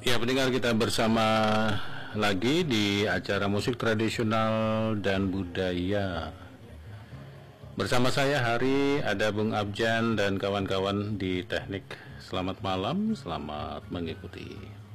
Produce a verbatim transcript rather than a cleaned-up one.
Ya, pendengar, kita bersama lagi di acara musik tradisional dan budaya. Bersama saya Hari, ada Bung Abjan dan kawan-kawan di teknik. Selamat malam, selamat mengikuti.